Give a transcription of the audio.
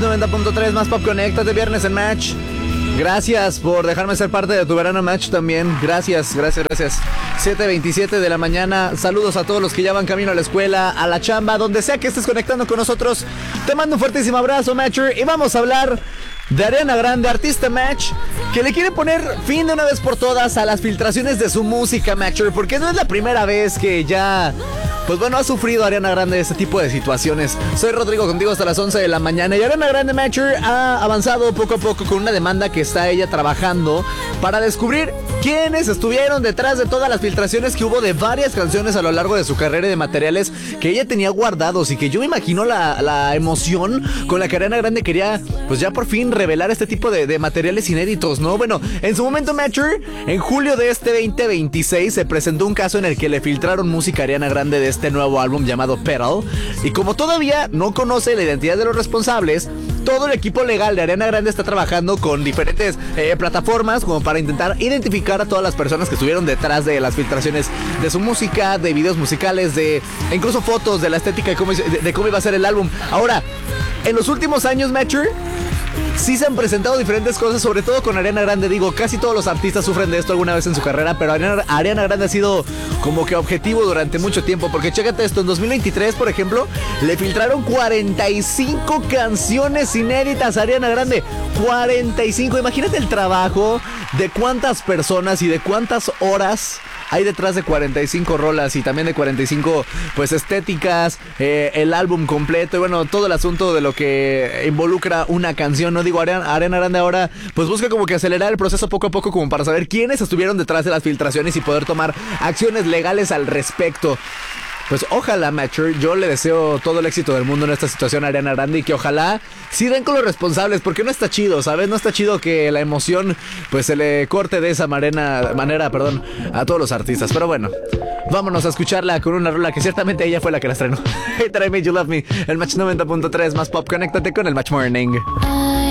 90.3 más pop. Conéctate viernes en Match. Gracias por dejarme ser parte de tu verano Match también. Gracias. 7:27 de la mañana. Saludos a todos los que ya van camino a la escuela, a la chamba, donde sea que estés conectando con nosotros. Te mando un fuertísimo abrazo, Matcher. Y vamos a hablar de Ariana Grande, artista Match, que le quiere poner fin de una vez por todas a las filtraciones de su música, Matcher. Porque no es la primera vez que ya... Pues bueno, ha sufrido Ariana Grande este tipo de situaciones. Soy Rodrigo, contigo hasta las 11 de la mañana. Y Ariana Grande Matcher ha avanzado poco a poco con una demanda que está ella trabajando para descubrir quiénes estuvieron detrás de todas las filtraciones que hubo de varias canciones a lo largo de su carrera y de materiales que ella tenía guardados. Y que yo me imagino la emoción con la que Ariana Grande quería, pues ya por fin revelar este tipo de materiales inéditos, ¿no? Bueno, en su momento, Matcher, en julio de este 2026 se presentó un caso en el que le filtraron música a Ariana Grande de este nuevo álbum llamado Petal. Y como todavía no conoce la identidad de los responsables, todo el equipo legal de Ariana Grande está trabajando con diferentes plataformas como para intentar identificar a todas las personas que estuvieron detrás de las filtraciones de su música, de videos musicales, de incluso fotos de la estética de cómo iba a ser el álbum. Ahora, en los últimos años, Matcher, sí se han presentado diferentes cosas, sobre todo con Ariana Grande. Digo, casi todos los artistas sufren de esto alguna vez en su carrera, pero Ariana Grande ha sido como que objetivo durante mucho tiempo. Porque chécate esto, en 2023, por ejemplo, le filtraron 45 canciones inéditas a Ariana Grande. 45, imagínate el trabajo de cuántas personas y de cuántas horas hay detrás de 45 rolas y también de 45 pues estéticas, el álbum completo y bueno, todo el asunto de lo que involucra una canción, ¿no? Digo, Ariana Grande ahora pues busca como que acelerar el proceso poco a poco como para saber quiénes estuvieron detrás de las filtraciones y poder tomar acciones legales al respecto. Pues ojalá, Matcher, yo le deseo todo el éxito del mundo en esta situación a Ariana Grande y que ojalá sí den con los responsables, porque no está chido, ¿sabes? No está chido que la emoción pues se le corte de esa manera, a todos los artistas. Pero bueno, vámonos a escucharla con una rola que ciertamente ella fue la que la estrenó. Hey, that I Made You Love Me, el Match 90.3 más pop. Conéctate con el Match Morning.